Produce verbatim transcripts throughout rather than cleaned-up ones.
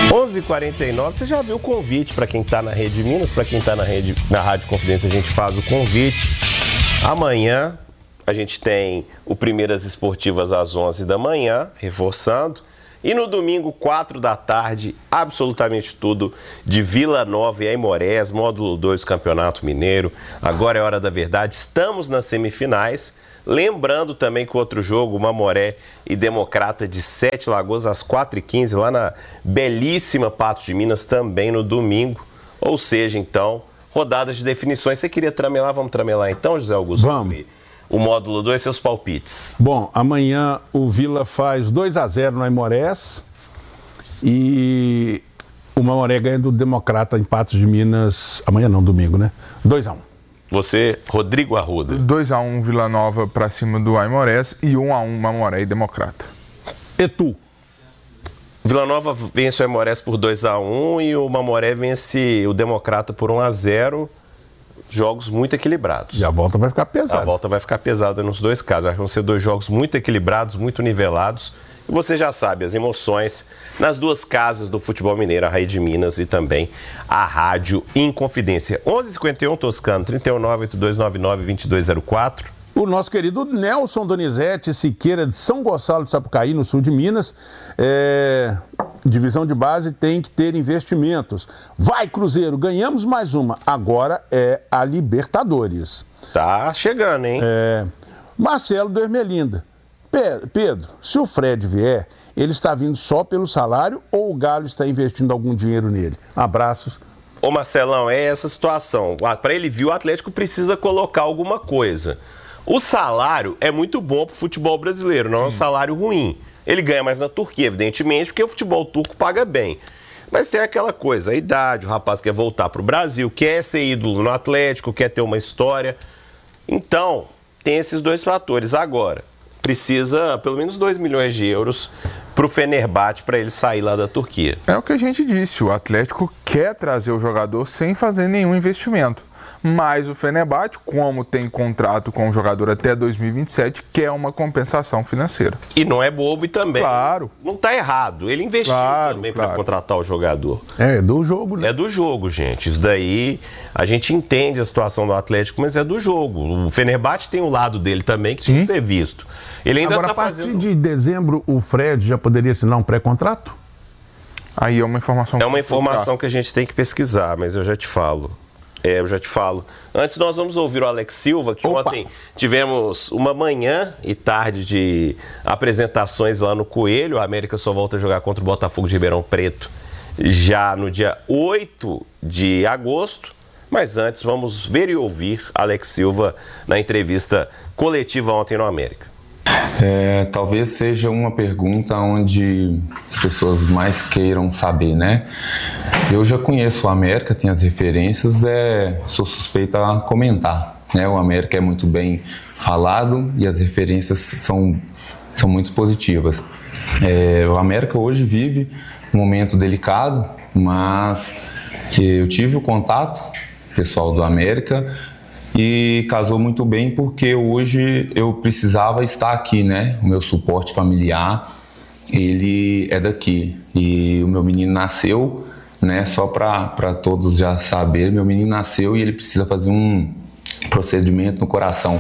onze e quarenta e nove, você já viu o convite para quem está na Rede Minas, para quem está na, rede, na Rádio Confidência, a gente faz o convite. Amanhã a gente tem o Primeiras Esportivas às onze da manhã, reforçando. E no domingo, quatro da tarde, absolutamente tudo de Vila Nova e Aimorés, módulo dois do Campeonato Mineiro. Agora é hora da verdade, estamos nas semifinais. Lembrando também que o outro jogo, Mamoré e Democrata de Sete Lagoas, às quatro e quinze, lá na belíssima Patos de Minas, também no domingo. Ou seja, então, rodadas de definições. Você queria tramelar? Vamos tramelar então, José Augusto? Vamos. O módulo dois, seus palpites. Bom, amanhã o Vila faz dois a zero no Aimorés e o Mamoré ganha do Democrata em Patos de Minas, amanhã não, domingo, né? dois a um. Você, Rodrigo Arruda. dois a um Vila Nova para cima do Aimorés e um a um Mamoré e Democrata. E tu? Vila Nova vence o Aimorés por dois a um e o Mamoré vence o Democrata por um a zero. Jogos muito equilibrados. E a volta vai ficar pesada. A volta vai ficar pesada nos dois casos. Vão ser dois jogos muito equilibrados, muito nivelados. E você já sabe, as emoções nas duas casas do futebol mineiro, a Rede Minas e também a Rádio Inconfidência. onze e cinquenta e um, Toscano, trinta e nove, oito dois nove nove, vinte e dois zero quatro. O nosso querido Nelson Donizete Siqueira, de São Gonçalo de Sapucaí, no sul de Minas, é... divisão de base tem que ter investimentos. Vai, Cruzeiro, ganhamos mais uma. Agora é a Libertadores. Tá chegando, hein? É... Marcelo do Ermelinda. Pedro, se o Fred vier, ele está vindo só pelo salário ou o Galo está investindo algum dinheiro nele? Abraços. Ô Marcelão, é essa situação. Para ele vir, o Atlético precisa colocar alguma coisa. O salário é muito bom para o futebol brasileiro, não Sim. é um salário ruim. Ele ganha mais na Turquia, evidentemente, porque o futebol turco paga bem. Mas tem aquela coisa, a idade, o rapaz quer voltar para o Brasil, quer ser ídolo no Atlético, quer ter uma história. Então, tem esses dois fatores. Agora, precisa pelo menos dois milhões de euros para o Fenerbahçe para ele sair lá da Turquia. É o que a gente disse, o Atlético quer trazer o jogador sem fazer nenhum investimento. Mas o Fenerbahçe, como tem contrato com o jogador até dois mil e vinte e sete, quer uma compensação financeira. E não é bobo e também claro. não está errado. Ele investiu claro, também claro. para contratar o jogador. É, do jogo, né? É do jogo, gente. Isso daí, a gente entende a situação do Atlético, mas é do jogo. O Fenerbahçe tem o lado dele também que tinha que ser visto. Ele ainda Agora, tá a partir fazendo... de dezembro, o Fred já poderia assinar um pré-contrato? Aí é uma informação... É uma informação que a gente tem que pesquisar, mas eu já te falo. É, eu já te falo. Antes nós vamos ouvir o Alex Silva, que Opa. ontem tivemos uma manhã e tarde de apresentações lá no Coelho. A América só volta a jogar contra o Botafogo de Ribeirão Preto já no dia oito de agosto. Mas antes vamos ver e ouvir Alex Silva na entrevista coletiva ontem no América. É, talvez seja uma pergunta onde as pessoas mais queiram saber, né? Eu já conheço o América, tenho as referências, é, sou suspeito a comentar, né? O América é muito bem falado e as referências são, são muito positivas. É, o América hoje vive um momento delicado, mas eu tive o contato pessoal do América e casou muito bem porque hoje eu precisava estar aqui, né? O meu suporte familiar, ele é daqui. E o meu menino nasceu, né? Só para todos já saberem, meu menino nasceu e ele precisa fazer um procedimento no coração.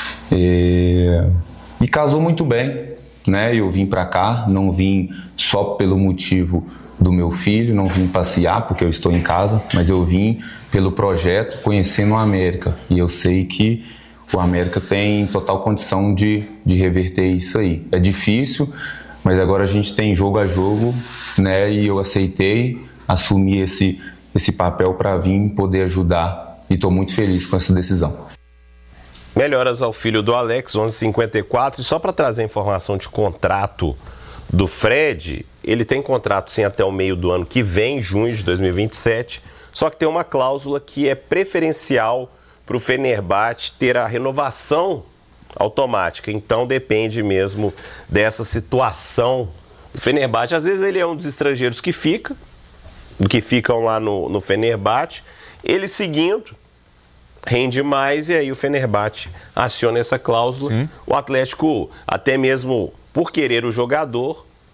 E, e casou muito bem, né? Eu vim para cá, não vim só pelo motivo do meu filho, não vim passear porque eu estou em casa, mas eu vim pelo projeto conhecendo o América e eu sei que o América tem total condição de, de reverter isso aí. É difícil, mas agora a gente tem jogo a jogo, né? E eu aceitei, assumi esse, esse papel para vir poder ajudar e estou muito feliz com essa decisão. Melhoras ao filho do Alex, onze e cinquenta e quatro, e só para trazer a informação de contrato do Fred, ele tem contrato sim até o meio do ano que vem, junho de dois mil e vinte e sete, só que tem uma cláusula que é preferencial para o Fenerbahçe ter a renovação automática, então depende mesmo dessa situação do Fenerbahçe. Às vezes ele é um dos estrangeiros que fica, que ficam lá no, no Fenerbahçe, ele seguindo, rende mais e aí o Fenerbahçe aciona essa cláusula. Sim. O Atlético, até mesmo por querer o jogador,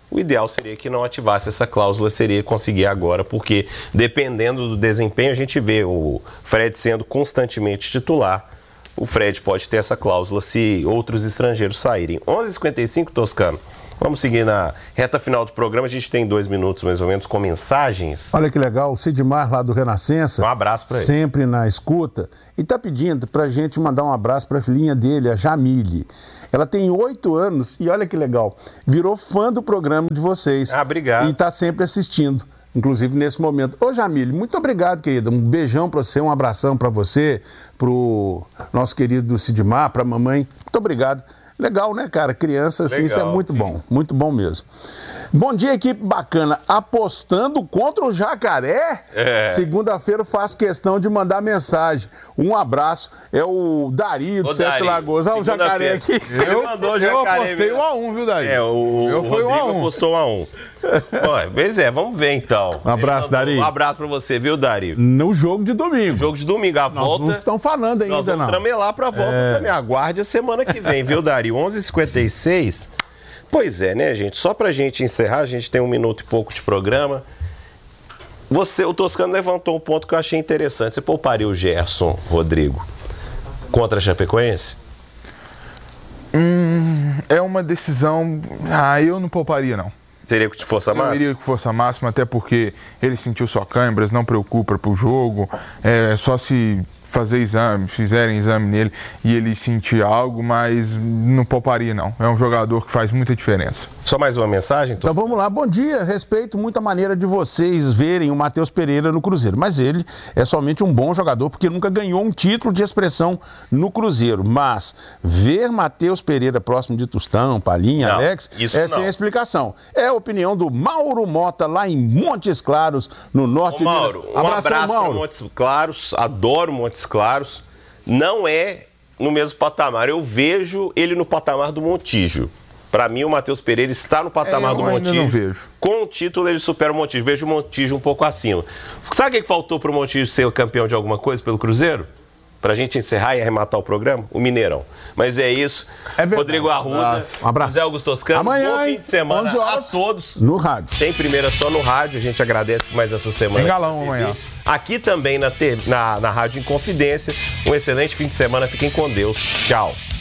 O ideal seria que não ativasse essa cláusula, seria conseguir agora, porque dependendo do desempenho, a gente vê o Fred sendo constantemente titular. O Fred pode ter essa cláusula se outros estrangeiros saírem. onze e cinquenta e cinco, Toscano. Vamos seguir na reta final do programa. A gente tem dois minutos, mais ou menos, com mensagens. Olha que legal, o Sidmar lá do Renascença. Um abraço para ele. Sempre na escuta. E está pedindo para a gente mandar um abraço para a filhinha dele, a Jamile. Ela tem oito anos e olha que legal, virou fã do programa de vocês. Ah, obrigado. E está sempre assistindo, inclusive nesse momento. Ô Jamile, muito obrigado, querida. Um beijão para você, um abração para você, para o nosso querido Sidmar, para a mamãe. Muito obrigado. Legal, né, cara? Criança, assim, isso é muito sim. bom. Muito bom mesmo. Bom dia, equipe bacana. Apostando contra o Jacaré? É. Segunda-feira faço questão de mandar mensagem. Um abraço. É o Dario do Sete Lagoas. Olha o Jacaré aqui. Eu, mandou eu jacaré, apostei um a um, viu, Dario? É, o, eu o foi Rodrigo um apostou um a um. Bom, pois é, vamos ver então. Um abraço, Dario. Um abraço pra você, viu, Dario? No jogo de domingo. Jogo de domingo, a nós volta. Não estão falando ainda, nós vamos não. tramelar pra volta é... também. Aguarde a semana que vem, viu, Dario? onze e cinquenta e seis. Pois é, né, gente? Só pra gente encerrar, a gente tem um minuto e pouco de programa. Você, o Toscano levantou um ponto que eu achei interessante. Você pouparia o Gerson, Rodrigo, contra a Chapecoense? Hum, é uma decisão... Ah, eu não pouparia, não. Seria com força máxima? Eu iria com força máxima, até porque ele sentiu só câimbras, não preocupa pro jogo. É só se fazer exame, fizerem exame nele e ele sentir algo, mas não pouparia, não. É um jogador que faz muita diferença. Só mais uma mensagem? Então vamos lá. Bom dia. Respeito muito a maneira de vocês verem o Matheus Pereira no Cruzeiro, mas ele é somente um bom jogador porque nunca ganhou um título de expressão no Cruzeiro. Mas ver Matheus Pereira próximo de Tostão, Palhinha, não, Alex, isso é não. sem explicação. É a opinião do Mauro Mota, lá em Montes Claros, no norte Ô, Mauro, de Minas. um Abração, abraço Mauro. para Montes Claros. Adoro Montes Claros. Não é no mesmo patamar. Eu vejo ele no patamar do Montijo. Para mim, o Matheus Pereira está no patamar é, do Montijo. Não vejo. Com o título, ele supera o Montijo. Vejo o Montijo um pouco acima. Sabe o que faltou para o Montijo ser campeão de alguma coisa pelo Cruzeiro? Para a gente encerrar e arrematar o programa? O Mineirão. Mas é isso. É Rodrigo Arruda, um abraço. José Augusto Toscano. Amanhã, bom fim de semana a todos. No rádio. Tem primeira só no rádio. A gente agradece por mais essa semana. Tem galão amanhã. Aqui também na, na, na Rádio Inconfidência. Um excelente fim de semana. Fiquem com Deus. Tchau.